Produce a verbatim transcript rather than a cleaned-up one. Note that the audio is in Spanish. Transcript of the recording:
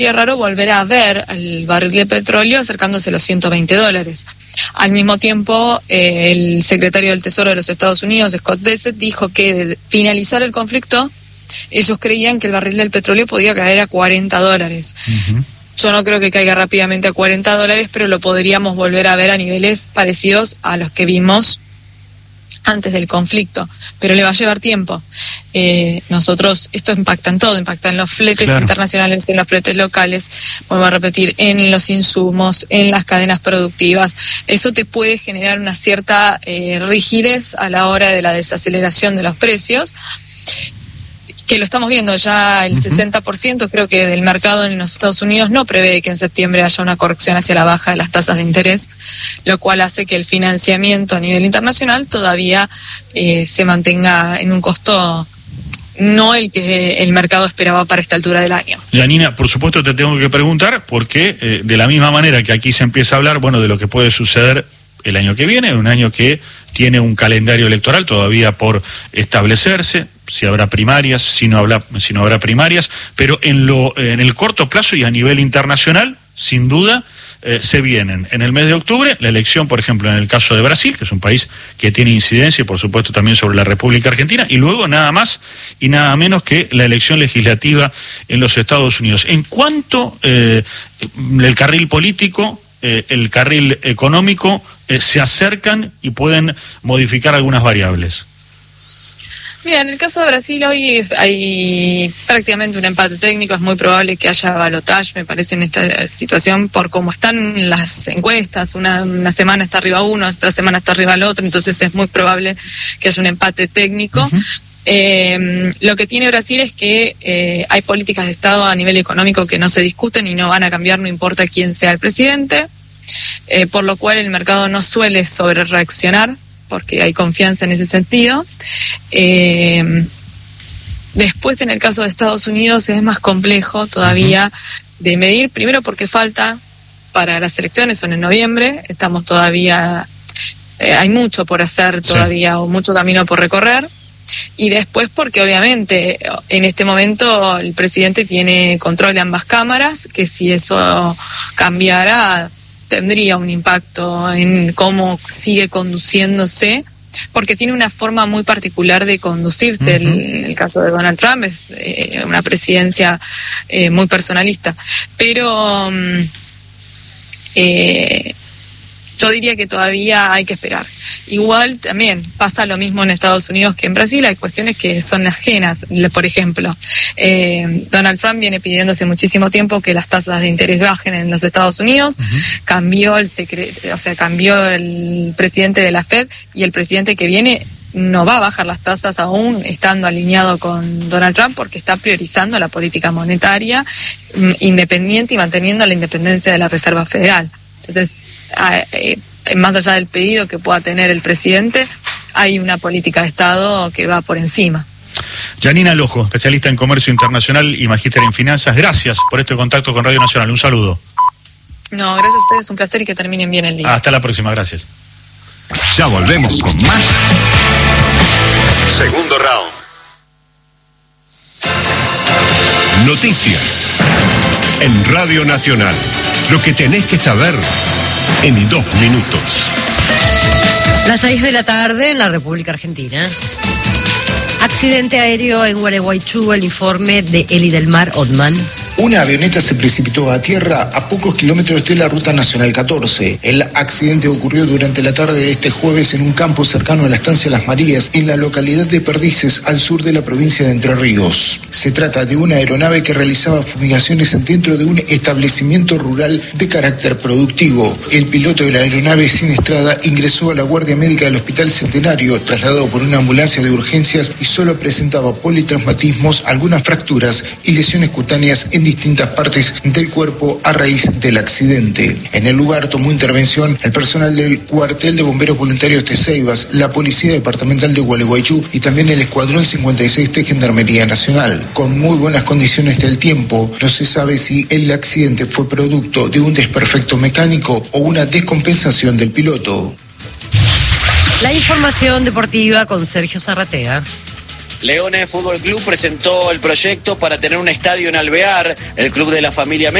raro volver a ver el barril de petróleo acercándose a los ciento veinte dólares. Al mismo tiempo, eh, el secretario del Tesoro de los Estados Unidos, Scott Bessent, dijo que de finalizar el conflicto, ellos creían que el barril del petróleo podía caer a cuarenta dólares. Uh-huh. Yo no creo que caiga rápidamente a cuarenta dólares, pero lo podríamos volver a ver a niveles parecidos a los que vimos antes del conflicto, pero le va a llevar tiempo. Eh, nosotros, esto impacta en todo, impacta en los fletes claro. internacionales, en los fletes locales, vuelvo a repetir, en los insumos, en las cadenas productivas. Eso te puede generar una cierta eh, rigidez a la hora de la desaceleración de los precios, que lo estamos viendo ya. El uh-huh. sesenta por ciento creo que del mercado en los Estados Unidos no prevé que en septiembre haya una corrección hacia la baja de las tasas de interés, lo cual hace que el financiamiento a nivel internacional todavía eh, se mantenga en un costo no el que el mercado esperaba para esta altura del año. Janina, por supuesto te tengo que preguntar, porque eh, de la misma manera que aquí se empieza a hablar, bueno, de lo que puede suceder el año que viene, un año que tiene un calendario electoral todavía por establecerse, si habrá primarias, si no habrá, si no habrá primarias, pero en lo en el corto plazo y a nivel internacional, sin duda, eh, se vienen en el mes de octubre la elección, por ejemplo, en el caso de Brasil, que es un país que tiene incidencia y por supuesto también sobre la República Argentina, y luego nada más y nada menos que la elección legislativa en los Estados Unidos. En cuanto eh, el carril político, eh, el carril económico, eh, se acercan y pueden modificar algunas variables. Mira, en el caso de Brasil hoy hay prácticamente un empate técnico, es muy probable que haya balotaje, me parece, en esta situación, por cómo están las encuestas, una, una semana está arriba uno, otra semana está arriba el otro, entonces es muy probable que haya un empate técnico. Uh-huh. Eh, lo que tiene Brasil es que eh, hay políticas de Estado a nivel económico que no se discuten y no van a cambiar, no importa quién sea el presidente, eh, por lo cual el mercado no suele sobre reaccionar, porque hay confianza en ese sentido. Eh, después, en el caso de Estados Unidos, es más complejo todavía uh-huh. de medir, primero porque falta para las elecciones, son en noviembre, estamos todavía, eh, hay mucho por hacer todavía, sí. o mucho camino por recorrer, y después porque obviamente en este momento el presidente tiene control de ambas cámaras, que si eso cambiara tendría un impacto en cómo sigue conduciéndose, porque tiene una forma muy particular de conducirse. Uh-huh. el, el caso de Donald Trump es eh, una presidencia eh, muy personalista, pero um, eh, yo diría que todavía hay que esperar. Igual también pasa lo mismo en Estados Unidos que en Brasil, hay cuestiones que son ajenas. Por ejemplo, eh, Donald Trump viene pidiendo hace muchísimo tiempo que las tasas de interés bajen en los Estados Unidos. Uh-huh. Cambió el secre- o sea, cambió el presidente de la Fed, y el presidente que viene no va a bajar las tasas aún estando alineado con Donald Trump, porque está priorizando la política monetaria independiente y manteniendo la independencia de la Reserva Federal. Entonces, eh, más allá del pedido que pueda tener el presidente, hay una política de Estado que va por encima. Janina Lojo, especialista en comercio internacional y magíster en finanzas, gracias por este contacto con Radio Nacional. Un saludo. No, gracias a ustedes, un placer y que terminen bien el día. Hasta la próxima, gracias. Ya volvemos con más. Segundo round. Noticias en Radio Nacional. Lo que tenés que saber en dos minutos. Las seis de la tarde en la República Argentina. Accidente aéreo en Gualeguaychú, el informe de Eli del Mar Otman. Una avioneta se precipitó a tierra a pocos kilómetros de la Ruta Nacional catorce. El accidente ocurrió durante la tarde de este jueves en un campo cercano a la estancia Las Marías, en la localidad de Perdices, al sur de la provincia de Entre Ríos. Se trata de una aeronave que realizaba fumigaciones dentro de un establecimiento rural de carácter productivo. El piloto de la aeronave siniestrada ingresó a la guardia médica del Hospital Centenario, trasladado por una ambulancia de urgencias, y solo presentaba politraumatismos, algunas fracturas y lesiones cutáneas en distintas partes del cuerpo a raíz del accidente. En el lugar tomó intervención el personal del cuartel de bomberos voluntarios de Ceibas, la Policía Departamental de Gualeguaychú y también el Escuadrón cincuenta y seis de Gendarmería Nacional. Con muy buenas condiciones del tiempo, no se sabe si el accidente fue producto de un desperfecto mecánico o una descompensación del piloto. La información deportiva con Sergio Zarratea. Leones Fútbol Club presentó el proyecto para tener un estadio en Alvear. El club de la familia